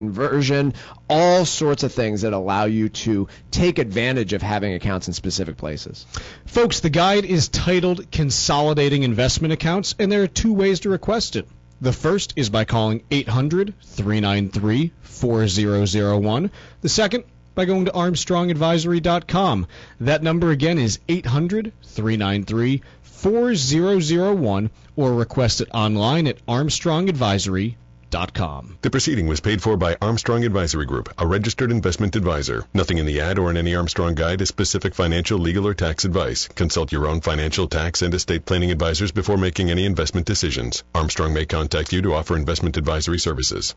conversion, all sorts of things that allow you to take advantage of having accounts in specific places. Folks, the guide is titled Consolidating Investment Accounts, and there are two ways to request it. The first is by calling 800-393-4001. The second, by going to ArmstrongAdvisory.com. That number again is 800-393-4001, or request it online at ArmstrongAdvisory.com. The proceeding was paid for by Armstrong Advisory Group, a registered investment advisor. Nothing in the ad or in any Armstrong guide is specific financial, legal, or tax advice. Consult your own financial, tax, and estate planning advisors before making any investment decisions. Armstrong may contact you to offer investment advisory services.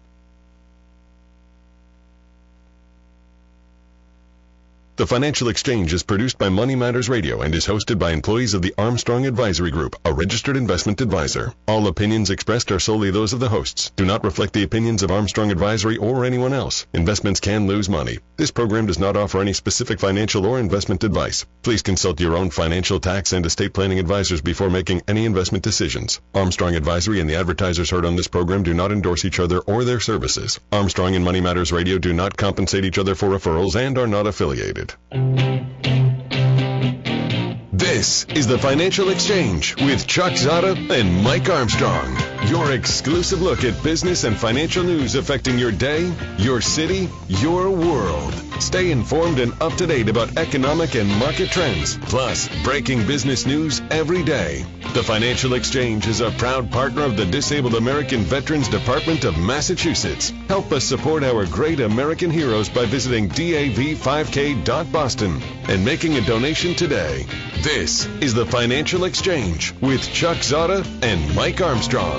The Financial Exchange is produced by Money Matters Radio and is hosted by employees of the Armstrong Advisory Group, a registered investment advisor. All opinions expressed are solely those of the hosts, do not reflect the opinions of Armstrong Advisory or anyone else. Investments can lose money. This program does not offer any specific financial or investment advice. Please consult your own financial, tax, and estate planning advisors before making any investment decisions. Armstrong Advisory and the advertisers heard on this program do not endorse each other or their services. Armstrong and Money Matters Radio do not compensate each other for referrals and are not affiliated. This is the Financial Exchange with Chuck Zada and Mike Armstrong. Your exclusive look at business and financial news affecting your day, your city, your world. Stay informed and up to date about economic and market trends, plus breaking business news every day. The Financial Exchange is a proud partner of the Disabled American Veterans Department of Massachusetts. Help us support our great American heroes by visiting dav5k.boston and making a donation today. This is the Financial Exchange with Chuck Zada and Mike Armstrong.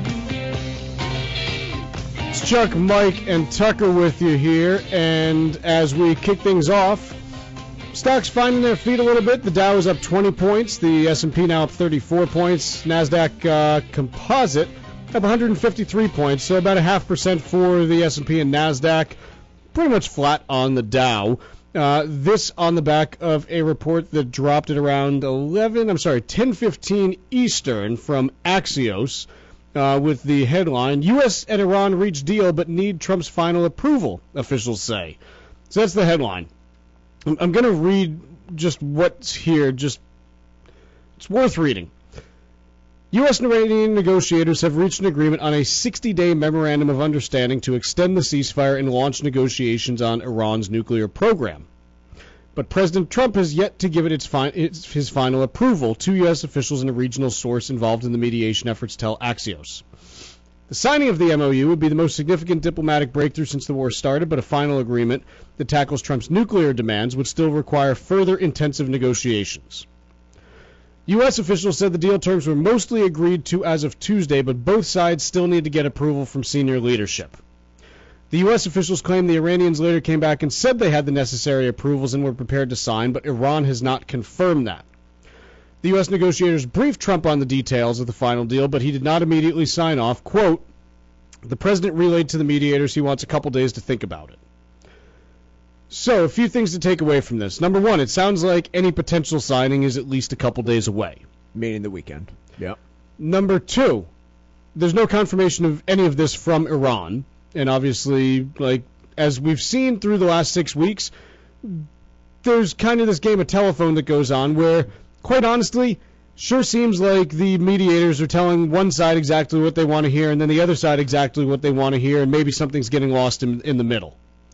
It's Chuck, Mike, and Tucker with you here, and as we kick things off, stocks finding their feet a little bit. The Dow is up 20 points, the S&P now up 34 points, NASDAQ Composite up 153 points, so about 0.5% for the S&P and NASDAQ, pretty much flat on the Dow. This on the back of a report that dropped at around 10:15 Eastern from Axios, with the headline, U.S. and Iran reach deal but need Trump's final approval, officials say. So that's the headline. I'm going to read just what's here. It's worth reading. U.S. and Iranian negotiators have reached an agreement on a 60-day memorandum of understanding to extend the ceasefire and launch negotiations on Iran's nuclear program. But President Trump has yet to give it his final approval, two U.S. officials and a regional source involved in the mediation efforts tell Axios. The signing of the MOU would be the most significant diplomatic breakthrough since the war started, but a final agreement that tackles Trump's nuclear demands would still require further intensive negotiations. U.S. officials said the deal terms were mostly agreed to as of Tuesday, but both sides still need to get approval from senior leadership. The U.S. officials claim the Iranians later came back and said they had the necessary approvals and were prepared to sign, but Iran has not confirmed that. The U.S. negotiators briefed Trump on the details of the final deal, but he did not immediately sign off. Quote, the president relayed to the mediators he wants a couple days to think about it. So, a few things to take away from this. Number one, it sounds like any potential signing is at least a couple days away. Meaning the weekend. Yep. Number two, there's no confirmation of any of this from Iran. And obviously, like, as we've seen through the last 6 weeks, there's kind of this game of telephone that goes on where, quite honestly, sure seems like the mediators are telling one side exactly what they want to hear and then the other side exactly what they want to hear, and maybe something's getting lost in the middle.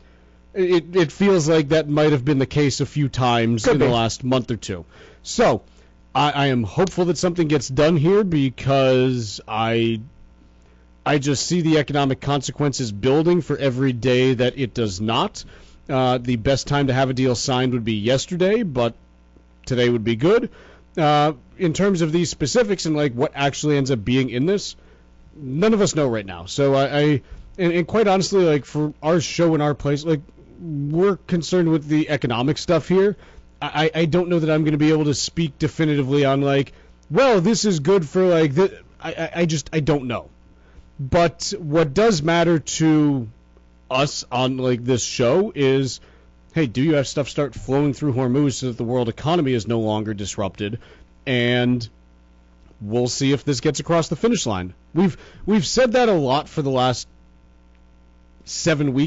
It feels like that might have been the case a few times the last month or two. So, I am hopeful that something gets done here because I just see the economic consequences building for every day that it does not. The best time to have a deal signed would be yesterday, but today would be good. In terms of these specifics and like what actually ends up being in this, none of us know right now. So and quite honestly, like for our show and our place, like we're concerned with the economic stuff here. I don't know that I'm going to be able to speak definitively on like, well, this is good for like this. I don't know. But what does matter to us on like this show is, hey, do you have stuff start flowing through Hormuz so that the world economy is no longer disrupted? And we'll see if this gets across the finish line. We've said that a lot for the last 7 weeks